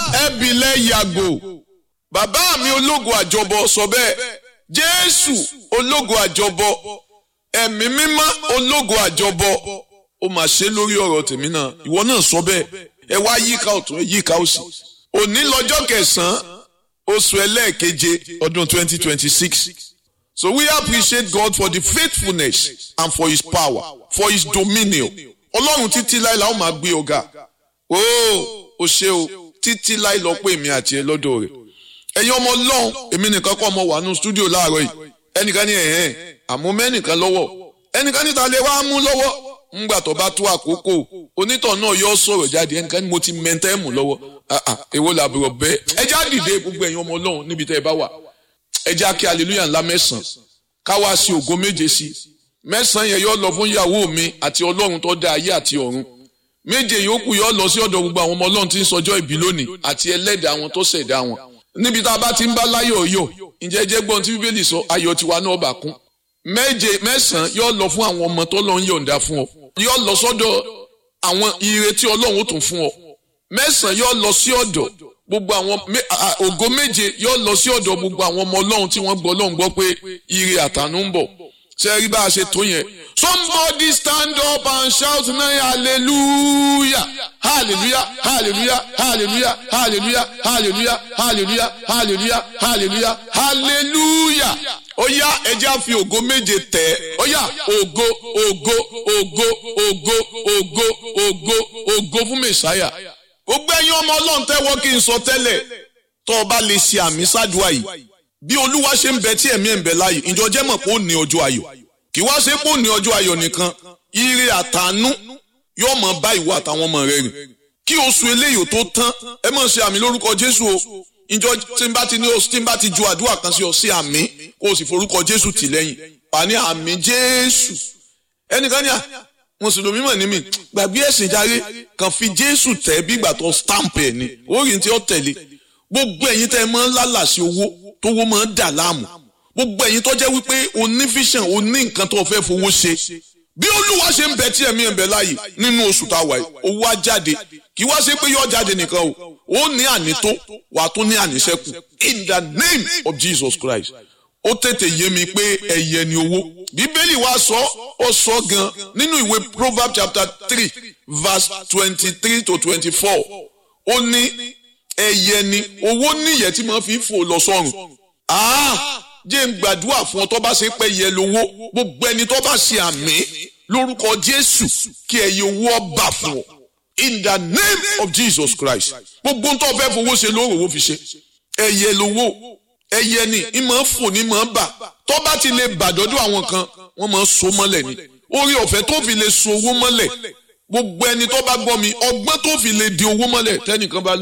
ẹbílẹ̀ yàgò bàbá mi ológo àjọbọ sọ bẹ́ẹ̀ Jésù ológo àjọbọ ẹ̀mí mímọ́ ológo àjọbọ ó mà ṣe lórí ọ̀rọ̀ tèmi náà ìwọ náà sọ bẹ́ẹ̀ ẹ wá yíká ọ̀tún ẹ yíká òsì òní lọ́jọ́ kẹsàn-án oṣù ẹlẹ́ẹ̀keje ọdún 2026. So we appreciate God for the faithfulness and for his power, for his dominion. Ọlọ́run títí láì la ó máa gbé ọ̀gá. Ó ṣe o títí láì lọ pé èmi àti ẹ lọ́dọ̀ rẹ̀. Ẹ̀yin ọmọ Ọlọ́run èmi nìkan kọ́ ọmọ wà nínú stúdíò láàárọ̀ yìí. Ẹnìkan ní àmú mẹ́nìkan lọ́wọ́. Ẹnìkan níta lè wá mú lọ́wọ́. Ńgbà tó bá tó àkókò onítọ̀ náà yóò sọ̀rọ̀ jáde ẹnìkan ní mo ti mẹ́ntẹ́ mú lọ́wọ́. Èwo làbúrò bẹ́ẹ̀. Ẹ já dìde gbogbo ẹ̀yin ọmọ Ọlọ́run níbi tẹ́ ẹ bá wà. Ẹ já kí hallelujah ńlá mẹ́sàn-án ká wá sí ògo méje sí mẹ́sàn-án yẹn yóò lọ fún ìyàwó mi àti Ọlọ́run tó dá ayé àti ọ̀run méje yòókù yóò lọ sí ọ̀dọ̀ gbogbo àwọn ọmọ Ọlọ́run tí ń sọjọ́ ìbí lónìí àti ẹlẹ́dàá àwọn tó ṣẹ̀dá wọn níbi tá a bá ti ń bá láyọ̀ yọ̀ ǹjẹ́ jẹ́ gbọ́n tí Bíbélì sọ ayọ̀ tiwa náà bà kún mẹ́sàn-án yóò lọ fún àwọn ọmọ tó lọ́n yọ̀ǹda fún ọ yóò lọ sọ́dọ̀ àwọn ire tí Ọlọ́run ó tún fún ọ mẹ́sàn-án yóò lọ sí ọ̀dọ̀ gbogbo àwọn ògo méje yóò lọ sí ọ̀dọ̀ gbogbo àwọn ọmọ Ọlọ́run tí wọ́n gbọ́ Ọlọ́run gbọ́ pé ire àtànú ń bọ̀ ṣe rí bá a ṣe tó yẹn. Somebody stand up and shout now hallelujah hallelujah hallelujah hallelujah hallelujah hallelujah hallelujah hallelujah hallelujah hallelujah. Ó yá ẹ jẹ́ fi ògo méje tẹ̀ ó yá ògo ògo ògo ògo ògo ògo ògo fún Mèsáyà. Gbogbo ẹ̀yin ọmọ Ọlọ́run tẹ́wọ́ kí n sọ tẹ́lẹ̀ tó o bá lè ṣe àmì ṣáàdúrà yìí bí Olúwa ṣe ń bẹ tí ẹ̀mí ẹ̀ ń bẹ láàyè ìjọ jẹ́ mọ̀ pé ó ní ọjọ́ ayọ̀ kì wá ṣe pé ó ní ọjọ́ ayọ̀ nìkan ire àtàánú yóò mọ̀ bá ìwọ àtàwọn ọmọ rẹ rìn kí oṣù eléyìí tó tán ẹ mọ̀ ṣe àmì lórúkọ Jésù o ìjọ tí n bá ti ju àdúrà kan sí ọ sí àmì kó o sì forúkọ Jésù tì lẹ́yìn wà ní àmì Jésù ẹnìkan ní mùsùlùmí mọ̀ ní mi gbàgbé ẹ̀sìn járe kàn fi Jésù tẹ̀ bí ìgbà tó stamp ẹ̀ ni orí tí ó tẹ̀lé gbogbo ẹ̀yin tẹ́ ẹ mọ́ lálàsí owó tó wó mọ́ dà láàmú gbogbo ẹ̀yin tó jẹ́ wípé o ní vision o ní nǹkan tó fẹ́ fowó ṣe bí Olúwa ṣe ń bẹ tí ẹ̀mí ẹ̀ ń bẹ láàyè nínú oṣù tá a wà yìí owó á jáde kì í wá ṣe pé yóò jáde nìkan o ó ní ànító wà á tún ní àníṣẹ́kù in the name of Jesus Christ ó tètè yé mi pé ẹ̀yẹ ni owó Bíbélì wa sọ ó sọ gan nínú ìwé Proverbs chapter 3 verse 23 to 24 ó ní ẹ̀yẹ ni owó níyẹ̀ tí máa fi fò lọ sọ́run jẹ́ ń gbàdúrà fún ọ tó bá ṣe pé ẹ̀yẹ lówó gbogbo ẹni tó bá ṣe àmì lórúkọ Jésù kí ẹ̀yẹ owó ọba fún ọ in the name of Jesus Christ gbogbo tó fẹ́ fowó ṣe lóòrò owó fi ṣe ẹ̀yẹ lówó ẹ̀yẹ ni ìmọ̀ fò ní mọ̀ bà tó bá ti lè bàdọ́dọ̀ àwọn kan wọ́n máa so mọ́lẹ̀ ni orí ọ̀fẹ́ tó fi lè so owó mọ́lẹ̀ gbogbo ẹni tó bá gbọ́ mi ọgbọ́n tó fi lè di owó mọ́lẹ̀ tẹ́nìkan bá